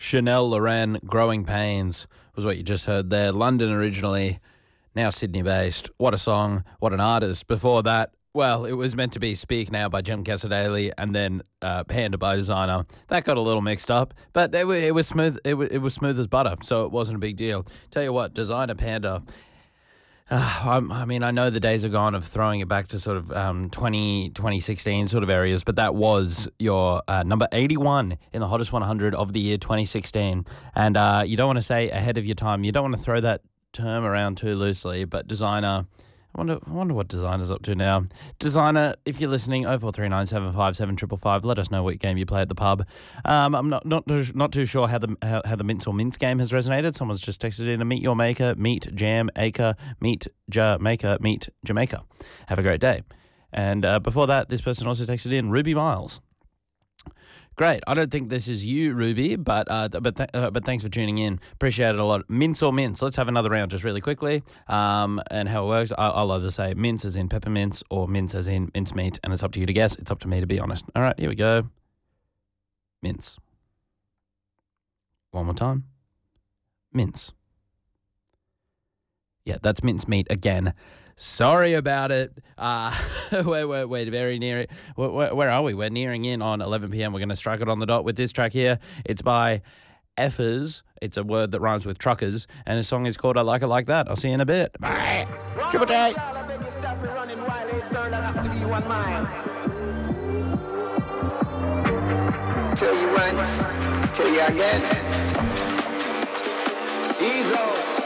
Chanel Loren, Growing Pains was what you just heard there. London originally, now Sydney-based. What a song, what an artist. Before that, well, it was meant to be Speak Now by Jem Casadale and then Panda by Designer. That got a little mixed up, but it was smooth. It was smooth as butter, so it wasn't a big deal. Tell you what, Designer, Panda. I mean, I know the days are gone of throwing it back to sort of 2016 sort of areas, but that was your number 81 in the Hottest 100 of the year 2016. And you don't want to say ahead of your time. You don't want to throw that term around too loosely, but Designer, I wonder what Designer's up to now. Designer, if you're listening, 0439757555, let us know what game you play at the pub. I'm not too sure how the Mince or Mince game has resonated. Someone's just texted in a meet your maker, meet jam acre, meet Jamaica, meet Jamaica. Have a great day. And before that, this person also texted in Ruby Miles. Great. I don't think this is you, Ruby, but thanks for tuning in. Appreciate it a lot. Mince or mince? Let's have another round just really quickly. And how it works, I'll either say mince as in peppermints or mince as in mincemeat, and it's up to you to guess. It's up to me to be honest. All right, here we go. Mince. One more time. Mince. Yeah, that's mincemeat again. Sorry about it. We're very near it. Where are we? We're nearing in on 11 p.m. We're going to strike it on the dot with this track here. It's by Effers. It's a word that rhymes with truckers. And the song is called I Like It Like That. I'll see you in a bit. Bye. Triple J. Tell you once, tell you again. Ease off.